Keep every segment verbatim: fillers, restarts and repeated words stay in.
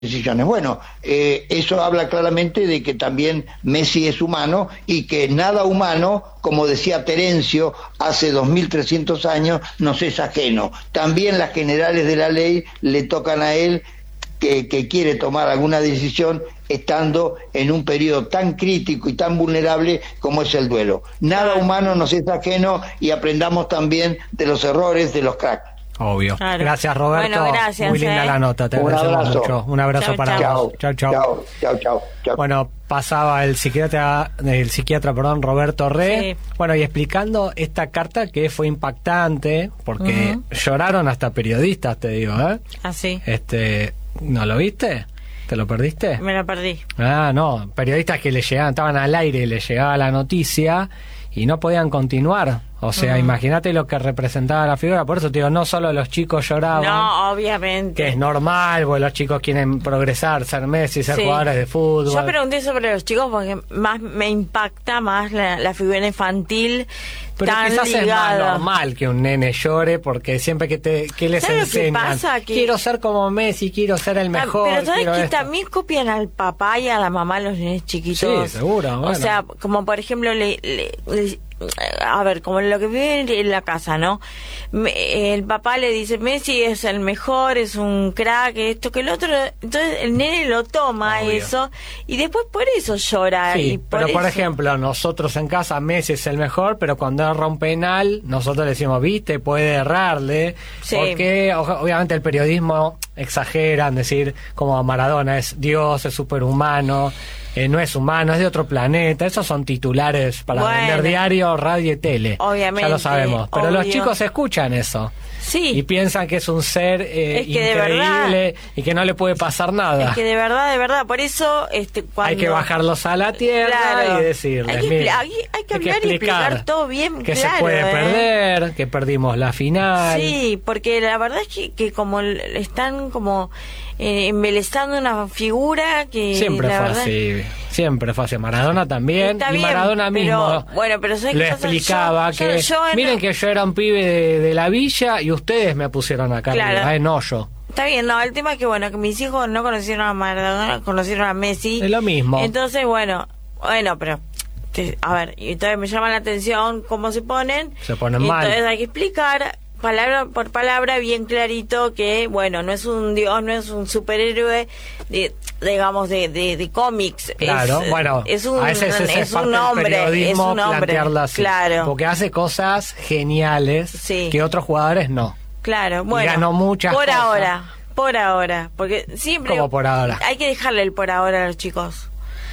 decisiones. Bueno, eh, eso habla claramente de que también Messi es humano y que nada humano, como decía Terencio hace dos mil trescientos años, nos es ajeno. También las generales de la ley le tocan a él, que, que quiere tomar alguna decisión estando en un periodo tan crítico y tan vulnerable como es el duelo. Nada humano nos es ajeno y aprendamos también de los errores de los cracks. Obvio. Claro. Gracias, Roberto. Bueno, gracias, Muy linda eh. la nota. Te Un agradecemos abrazo. mucho. Un abrazo Chau, para chau. vos. Chau, chau. Chau, chau, chau, chau. Bueno, pasaba el psiquiatra, el psiquiatra, perdón, Roberto Re. Sí. Bueno, y explicando esta carta que fue impactante, porque Uh-huh. lloraron hasta periodistas, te digo, ¿eh? Así. Este, ¿no lo viste? ¿Te lo perdiste? Me lo perdí. Ah, no, periodistas que le llegaban, estaban al aire y les llegaba la noticia y no podían continuar. O sea, Uh-huh. imagínate lo que representaba la figura. Por eso te digo, no solo los chicos lloraban, No, obviamente. que es normal, porque los chicos quieren progresar, ser Messi, ser Sí. jugadores de fútbol. Yo pregunté sobre los chicos porque más me impacta más la, la figura infantil Pero tan quizás ligada. es más normal que un nene llore, porque siempre que te que les ¿Sabes lo que enseñan, pasa? Que- quiero ser como Messi, quiero ser el Ah, mejor. Pero sabes quiero que esto. también copian al papá y a la mamá los nenes chiquitos. Sí, seguro, O bueno. sea, como por ejemplo, le, le- le- a ver, como lo que viven en la casa, ¿no? Me- el papá le dice, Messi es el mejor, es un crack, esto que el otro. Entonces el nene lo toma Obvio. eso y después por eso llora. y Sí, por pero por eso- ejemplo, nosotros en casa Messi es el mejor, pero cuando erra un penal, nosotros le decimos, viste, puede errarle, Sí. porque o- obviamente el periodismo exagera en decir como Maradona es Dios, es superhumano, eh, no es humano, es de otro planeta. Esos son titulares para Bueno. vender diario, radio y tele. Obviamente, ya lo sabemos, pero los obvio. chicos escuchan eso. Sí. Y piensan que es un ser eh, Es que de increíble y que no le puede pasar nada. Es que de verdad, de verdad, por eso este cuando Hay que bajarlos a la tierra Claro. y decirles, hay que, mira, hay, hay que hablar y explicar todo bien que claro, se puede ¿eh? perder, que perdimos la final. Sí, porque la verdad es que, que como le están como eh, embelezando una figura que Siempre la fue verdad, así, siempre fue así. Maradona también, Está y bien, Maradona pero, mismo bueno, pero ¿sabes le qué pasa? explicaba Yo- que, yo- yo en- miren que yo era un pibe de, de la villa y ustedes me pusieron acá Claro. arriba, eh, no yo. Está bien, no, el tema es que bueno, que mis hijos no conocieron a Maradona, conocieron a Messi. Es lo mismo. Entonces, bueno, bueno, pero que- a ver, y entonces me llama la atención cómo se ponen. Se ponen y mal. Entonces hay que explicar palabra por palabra bien clarito que, bueno, no es un dios, no es un superhéroe, de, digamos, de, de, de cómics. Claro, es, bueno, es un, a veces esa es es parte un hombre, del periodismo, es un hombre, plantearlo así, claro. porque hace cosas geniales Sí. que otros jugadores no. Claro, bueno. ganó muchas por cosas. ahora, por ahora, porque siempre ¿Cómo por ahora? hay que dejarle el por ahora a los chicos.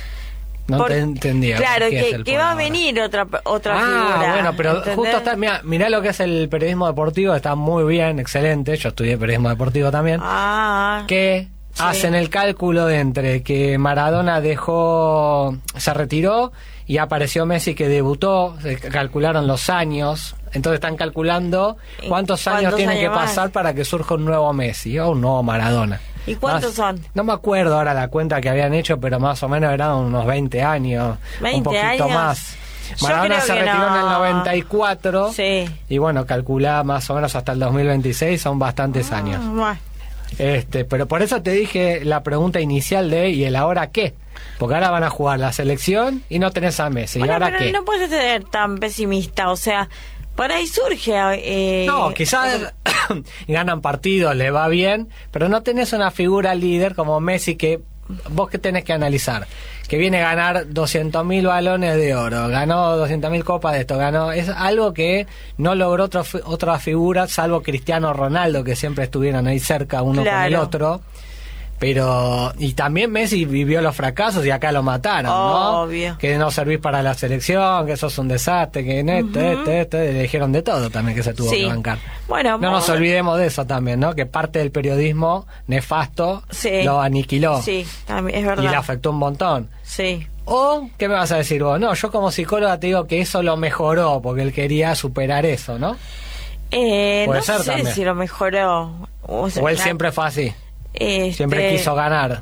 No Por- te entendía. Claro, ¿qué es que, el que por va a ahora? venir otra otra Ah, figura. bueno, pero ¿entendés? justo está, mirá, mirá lo que es el periodismo deportivo, está muy bien, excelente, yo estudié periodismo deportivo también, Ah, que sí. hacen el cálculo de entre que Maradona dejó, se retiró y apareció Messi que debutó, se calcularon los años, entonces están calculando cuántos años ¿Cuántos tienen que años más? pasar para que surja un nuevo Messi o un nuevo Maradona. ¿Y cuántos Más- son? No me acuerdo ahora la cuenta que habían hecho, pero más o menos eran unos veinte años, un ¿veinte poquito años? más. Yo Maradona creo se que retiró en el no. noventa y cuatro Sí. y bueno, calculá más o menos hasta el dos mil veintiséis, son bastantes Ah, años. bueno. Este, pero por eso te dije la pregunta inicial de ¿y el ahora qué? Porque ahora van a jugar la selección y no tenés a Messi. Bueno, ¿Y ahora pero qué? no puedes ser tan pesimista, o sea, por ahí surge... Eh, No, quizás ganan partidos, le va bien, pero no tenés una figura líder como Messi que vos que tenés que analizar, que viene a ganar doscientos mil balones de oro, ganó doscientas mil copas de esto, ganó, es algo que no logró otro, fi- otra figura, salvo Cristiano Ronaldo, que siempre estuvieron ahí cerca uno con el Claro. otro. Pero, y también Messi vivió los fracasos y acá lo mataron, ¿no? Obvio. Que no servís para la selección, que sos un desastre, que en esto, esto, esto, le dijeron de todo también que se tuvo Sí. que bancar. Bueno, no nos vos- olvidemos de eso también, ¿no? Que parte del periodismo nefasto Sí. lo aniquiló Sí, también es y verdad. le afectó un montón. Sí. O, ¿qué me vas a decir vos? No, yo como psicóloga te digo que eso lo mejoró porque él quería superar eso, ¿no? Eh, Puede no ser sé también. si lo mejoró. O, sea, O él ya- siempre fue así, este, siempre quiso ganar.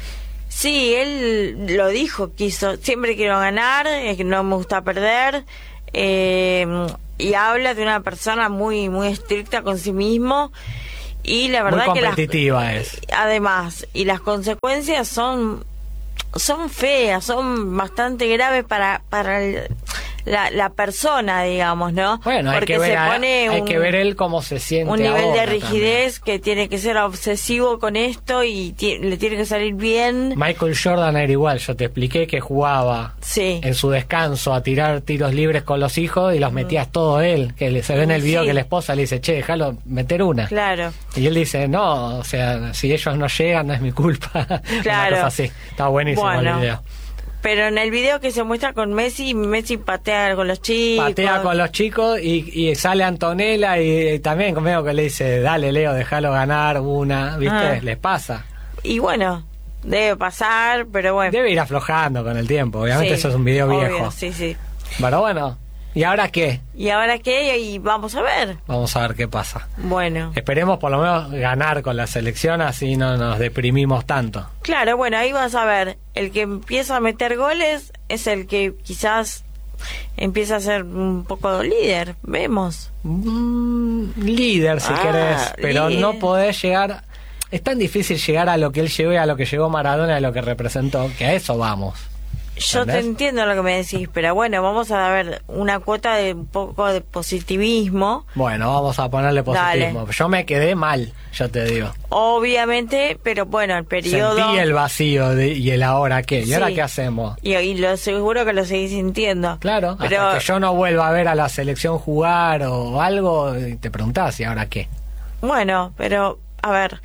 Sí, él lo dijo, quiso, siempre quiero ganar, eh, que no me gusta perder, eh, y habla de una persona muy muy estricta con sí mismo Y la verdad muy que competitiva las, es. Además, y las consecuencias son son feas, son bastante graves para para el, la, la persona, digamos, ¿no? Bueno, hay porque que ver, se a, pone hay un, que ver él cómo se siente un nivel ahora de rigidez también. que tiene que ser obsesivo con esto y le tiene que salir bien. Michael Jordan era igual, yo te expliqué que jugaba sí. en su descanso a tirar tiros libres con los hijos y los metías mm. todo él, que le, se ve en el video sí. que la esposa le dice, che, déjalo meter una. Claro. Y él dice, no, o sea, si ellos no llegan no es mi culpa. Claro. Una cosa así. Está buenísimo bueno. el video. Pero en el video que se muestra con Messi, Messi patea con los chicos. Patea con los chicos y, y sale Antonella y, y también conmigo que le dice, dale Leo, déjalo ganar una, ¿viste? Ah. Les pasa. Y bueno, debe pasar, pero bueno. Debe ir aflojando con el tiempo, obviamente sí, eso es un video obvio, viejo. Sí, sí. Pero bueno, ¿y ahora qué? ¿Y ahora qué? Y vamos a ver. Vamos a ver qué pasa. Bueno. Esperemos por lo menos ganar con la selección, así no nos deprimimos tanto. Claro, bueno, ahí vas a ver. El que empieza a meter goles es el que quizás empieza a ser un poco líder. Vemos. Mm, líder, si ah, querés. Pero líder. No podés llegar... Es tan difícil llegar a lo que él llegó y a lo que llegó Maradona, a lo que representó, que a eso vamos. Yo ¿entendés? Te entiendo lo que me decís, pero bueno, vamos a ver una cuota de un poco de positivismo. Bueno, vamos a ponerle positivismo. Dale. Yo me quedé mal, yo te digo. Obviamente, pero bueno, el periodo... Sentí el vacío de, y el ahora qué. ¿Y sí. ahora qué hacemos? Y, y lo seguro que lo seguís sintiendo. Claro, pero hasta que yo no vuelva a ver a la selección jugar o algo, te preguntás, ¿y ahora qué? Bueno, pero, a ver...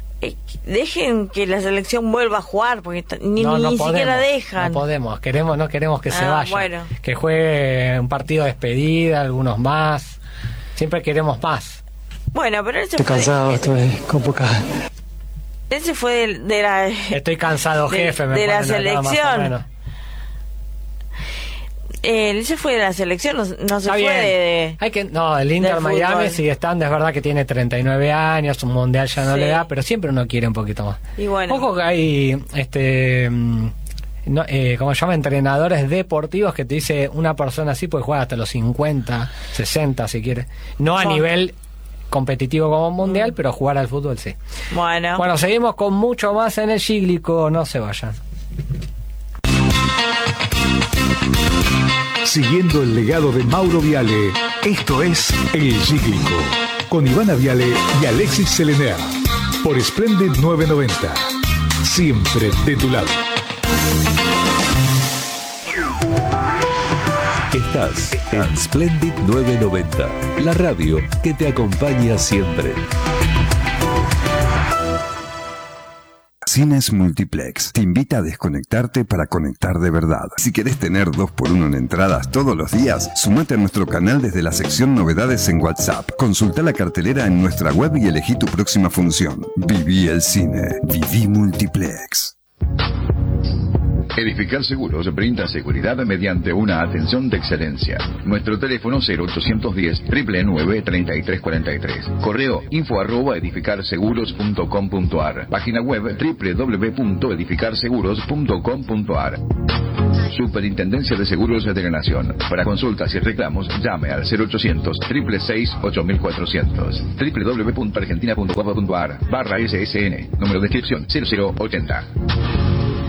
dejen que la selección vuelva a jugar porque ni, no, no ni podemos, siquiera dejan. No podemos, queremos, no queremos que ah, se vaya. Bueno. Que juegue un partido de despedida, algunos más. Siempre queremos más. Bueno, pero él se estoy fue cansado, de, estoy convocado. Él se fue de, de la. Estoy cansado, jefe. De, me de la selección. Eh, él se fue de la selección, no, no se Está fue bien. de, de... Hay que, no, el Inter Miami sigue estando, es verdad que tiene treinta y nueve años, un mundial ya no sí. le da, pero siempre uno quiere un poquito más. Y bueno. Ojo que hay, este, no, eh, como se llama, entrenadores deportivos que te dice una persona así puede jugar hasta los cincuenta, sesenta si quiere. No a Son. nivel competitivo como un mundial, mm. pero jugar al fútbol sí. Bueno. Bueno, seguimos con mucho más en el Cíclico, no se vayan. Siguiendo el legado de Mauro Viale, esto es El Cíclico, con Ivana Viale y Alexis Selener, por Splendid novecientos noventa. Siempre de tu lado. Estás en Splendid novecientos noventa, la radio que te acompaña siempre. Cines Multiplex te invita a desconectarte para conectar de verdad. Si querés tener dos por uno en entradas todos los días, sumate a nuestro canal desde la sección Novedades en WhatsApp. Consulta la cartelera en nuestra web y elegí tu próxima función. Viví el cine. Viví Multiplex. Edificar Seguros brinda seguridad mediante una atención de excelencia. Nuestro teléfono cero ochocientos diez, nueve nueve nueve, treinta y tres cuarenta y tres. Correo info arroba edificarseguros punto com punto ar. Página web doble u doble u doble u punto edificarseguros punto com punto ar. Superintendencia de Seguros de la Nación. Para consultas y reclamos, llame al cero ochocientos, seis seis seis, ocho cuatrocientos. doble u doble u doble u punto argentina punto gov punto ar barra S S N. Número de inscripción cero cero ochenta.